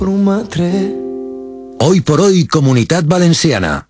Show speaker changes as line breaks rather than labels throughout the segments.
Hoy por hoy, Comunitat Valenciana.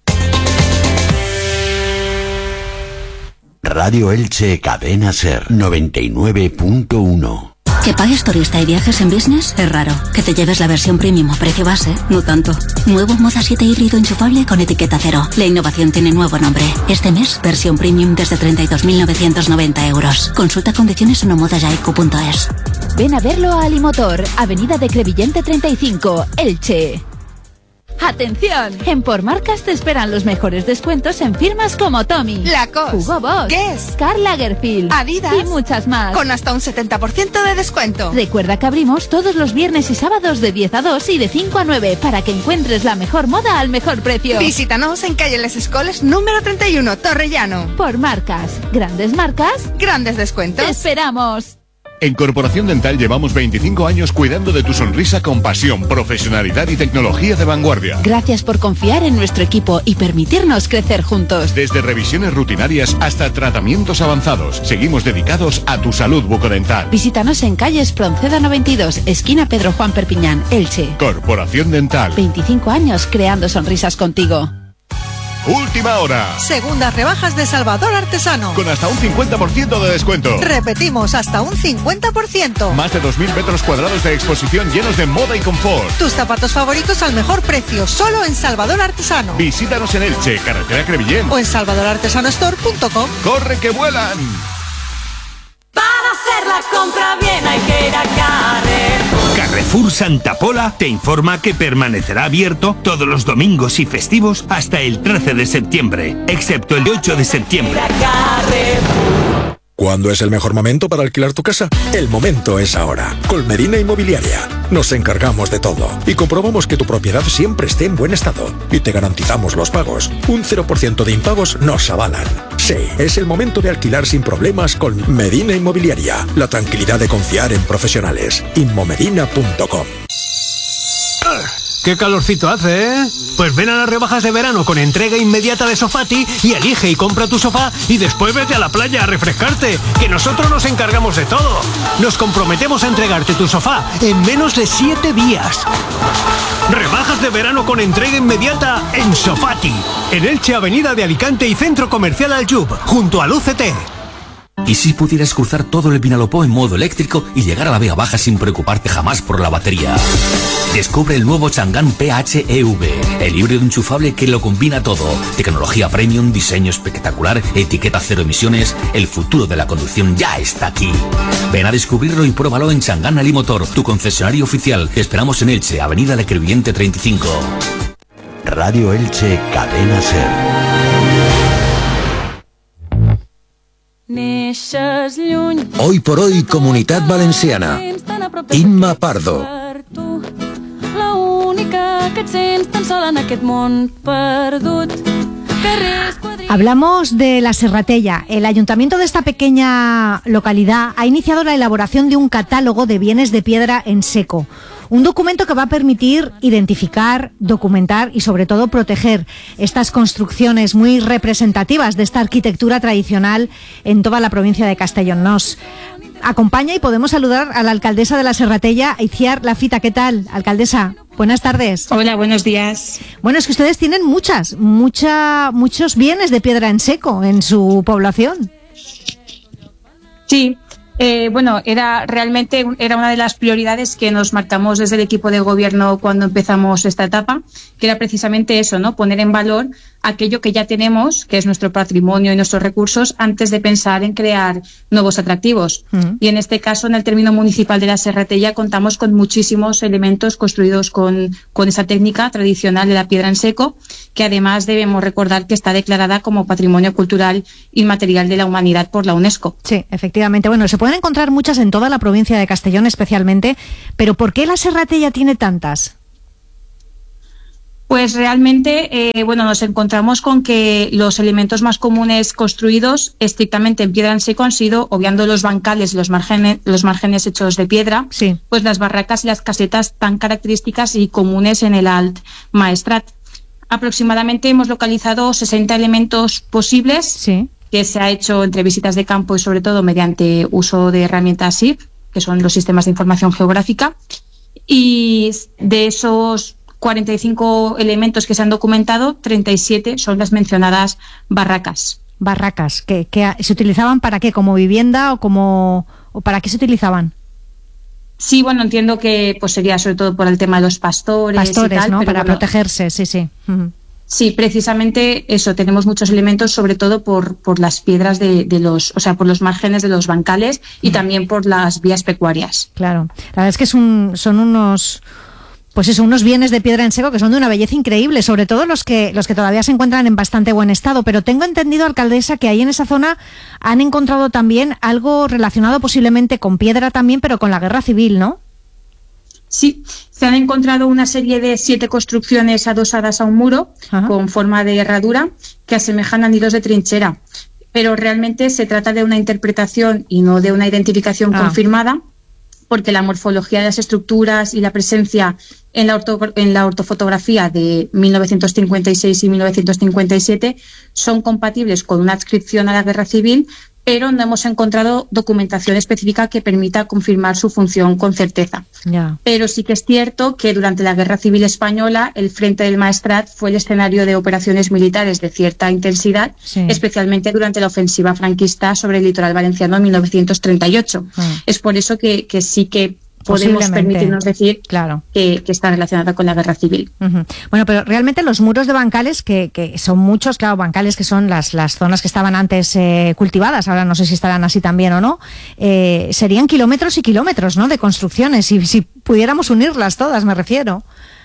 Radio Elche, Cadena Ser 99.1.
Que pagues turista y viajes en business es raro. Que te lleves la versión premium a precio base, no tanto. Nuevo Moda 7 híbrido enchufable con etiqueta cero. La innovación tiene nuevo nombre. Este mes, versión premium desde 32.990 euros. Consulta condiciones en omodajaico.es.
Ven a verlo a Alimotor, Avenida de Crevillente 35, Elche. ¡Atención! En Por Marcas te esperan los mejores descuentos en firmas como Tommy,
Lacoste,
Hugo Boss,
Guess,
Karl Lagerfeld,
Adidas
y muchas más.
Con hasta un 70% de descuento.
Recuerda que abrimos todos los viernes y sábados de 10 a 2 y de 5 a 9 para que encuentres la mejor moda al mejor precio.
Visítanos en calle Les Escoles número 31, Torrellano.
Por Marcas, grandes marcas,
grandes descuentos.
¡Te esperamos!
En Corporación Dental llevamos 25 años cuidando de tu sonrisa con pasión, profesionalidad y tecnología de vanguardia.
Gracias por confiar en nuestro equipo y permitirnos crecer juntos.
Desde revisiones rutinarias hasta tratamientos avanzados, seguimos dedicados a tu salud bucodental.
Visítanos en calle Espronceda 92, esquina Pedro Juan Perpiñán, Elche.
Corporación Dental.
25 años creando sonrisas contigo.
Última hora.
Segundas rebajas de Salvador Artesano.
Con hasta un 50% de descuento.
Repetimos, hasta un 50%.
Más de 2.000 metros cuadrados de exposición llenos de moda y confort.
Tus zapatos favoritos al mejor precio, solo en Salvador Artesano.
Visítanos en Elche, carretera Crevillent.
O en salvadorartesanostore.com.
¡Corre que vuelan!
Para hacer la compra bien hay que ir a Carrefour.
Carrefour Santa Pola te informa que permanecerá abierto todos los domingos y festivos hasta el 13 de septiembre, excepto el 8 de septiembre.
¿Cuándo es el mejor momento para alquilar tu casa? El momento es ahora. Con Medina Inmobiliaria nos encargamos de todo y comprobamos que tu propiedad siempre esté en buen estado y te garantizamos los pagos. Un 0% de impagos nos avalan. Sí, es el momento de alquilar sin problemas con Medina Inmobiliaria. La tranquilidad de confiar en profesionales. Inmomedina.com.
¡Qué calorcito hace, eh! Pues ven a las rebajas de verano con entrega inmediata de Sofati y elige y compra tu sofá y después vete a la playa a refrescarte, que nosotros nos encargamos de todo. Nos comprometemos a entregarte tu sofá en menos de 7 días. Rebajas de verano con entrega inmediata en Sofati. En Elche, Avenida de Alicante y Centro Comercial Aljub, junto al UCT.
¿Y si pudieras cruzar todo el Vinalopó en modo eléctrico y llegar a la Vega Baja sin preocuparte jamás por la batería? Descubre el nuevo Chang'an PHEV, el híbrido enchufable que lo combina todo. Tecnología premium, diseño espectacular, etiqueta cero emisiones. El futuro de la conducción ya está aquí. Ven a descubrirlo y pruébalo en Chang'an Alimotor, tu concesionario oficial. Te esperamos en Elche, Avenida de Crevillente 35.
Radio Elche, Cadena Ser.
Hoy por hoy, Comunitat Valenciana. Imma Pardo.
La única que et sents tan sola en aquest món perdut.
Hablamos de la Serratella. El ayuntamiento de esta pequeña localidad ha iniciado la elaboración de un catálogo de bienes de piedra en seco. Un documento que va a permitir identificar, documentar y sobre todo proteger estas construcciones muy representativas de esta arquitectura tradicional en toda la provincia de Castellón. Nos acompaña y podemos saludar a la alcaldesa de la Serratella, Itziar Lafita. ¿Qué tal, alcaldesa? Buenas tardes.
Hola, buenos días.
Bueno, es que ustedes tienen muchos bienes de piedra en seco en su población.
Sí. Era una de las prioridades que nos marcamos desde el equipo de gobierno cuando empezamos esta etapa, que era precisamente eso, ¿no? Poner en valor aquello que ya tenemos, que es nuestro patrimonio y nuestros recursos, antes de pensar en crear nuevos atractivos. Y en este caso, en el término municipal de la Serratella, contamos con muchísimos elementos construidos con esa técnica tradicional de la piedra en seco, que además debemos recordar que está declarada como Patrimonio Cultural Inmaterial de la Humanidad por la UNESCO.
Sí, efectivamente. Bueno, se pueden encontrar muchas en toda la provincia de Castellón especialmente, pero ¿por qué la Serratella tiene tantas?
Pues realmente, nos encontramos con que los elementos más comunes construidos estrictamente en piedra en seco han sido, obviando los bancales y los márgenes hechos de piedra,
sí,
pues las barracas y las casetas tan características y comunes en el Alt Maestrat. Aproximadamente hemos localizado 60 elementos posibles,
sí,
que se ha hecho entre visitas de campo y sobre todo mediante uso de herramientas SIF, que son los sistemas de información geográfica. y de esos 45 elementos que se han documentado, 37 son las mencionadas barracas.
Barracas, ¿que se utilizaban para qué? ¿Como vivienda o para qué se utilizaban?
Sí, bueno, entiendo que pues sería sobre todo por el tema de los pastores y tal,
¿no?
pero
Para
bueno,
protegerse, sí. Uh-huh.
Sí, precisamente eso, tenemos muchos elementos, sobre todo por las piedras de los, o sea, por los márgenes de los bancales y también por las vías pecuarias.
Claro, la verdad es que son unos bienes de piedra en seco que son de una belleza increíble, sobre todo los que todavía se encuentran en bastante buen estado. Pero tengo entendido, alcaldesa, que ahí en esa zona han encontrado también algo relacionado posiblemente con piedra también, pero con la guerra civil, ¿no?
Sí, se han encontrado una serie de 7 construcciones adosadas a un muro con forma de herradura que asemejan a nidos de trinchera, pero realmente se trata de una interpretación y no de una identificación confirmada, porque la morfología de las estructuras y la presencia en la ortofotografía de 1956 y 1957 son compatibles con una adscripción a la guerra civil, pero no hemos encontrado documentación específica que permita confirmar su función con certeza.
Yeah.
Pero sí que es cierto que durante la Guerra Civil Española el Frente del Maestrat fue el escenario de operaciones militares de cierta intensidad, especialmente durante la ofensiva franquista sobre el litoral valenciano en 1938. Es por eso que sí que podemos permitirnos decir que está relacionada con la guerra civil.
Uh-huh. Bueno, pero realmente los muros de bancales, que son muchos, claro, bancales que son las zonas que estaban antes cultivadas, ahora no sé si estarán así también o no, serían kilómetros y kilómetros, ¿no?, de construcciones, si pudiéramos unirlas todas, me refiero.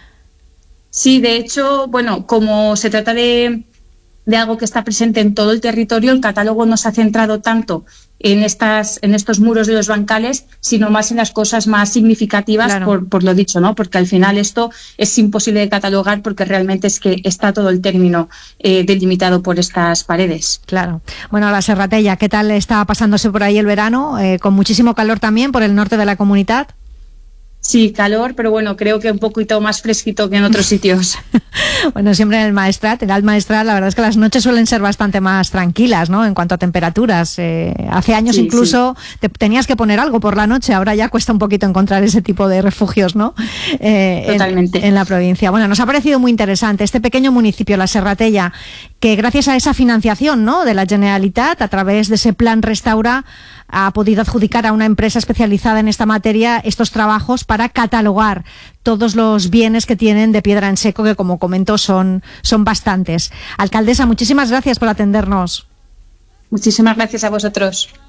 Sí, de hecho, bueno, como se trata de algo que está presente en todo el territorio, el catálogo no se ha centrado tanto en estos muros de los bancales, sino más en las cosas más significativas, por lo dicho, ¿no? Porque al final esto es imposible de catalogar porque realmente es que está todo el término delimitado por estas paredes.
Claro. Bueno, la Serratella, ¿qué tal está pasándose por ahí el verano? Con muchísimo calor también por el norte de la comunidad.
Sí, calor, pero bueno, creo que un poquito más fresquito que en otros sitios.
Bueno, siempre en el Alt Maestrat, la verdad es que las noches suelen ser bastante más tranquilas, ¿no?, en cuanto a temperaturas. Hace años incluso te tenías que poner algo por la noche, ahora ya cuesta un poquito encontrar ese tipo de refugios, ¿no?
Totalmente.
En la provincia. Bueno, nos ha parecido muy interesante este pequeño municipio, la Serratella, que gracias a esa financiación, ¿no?, de la Generalitat, a través de ese plan Restaura, ha podido adjudicar a una empresa especializada en esta materia estos trabajos para catalogar todos los bienes que tienen de piedra en seco, que como comento son bastantes. Alcaldesa, muchísimas gracias por atendernos.
Muchísimas gracias a vosotros.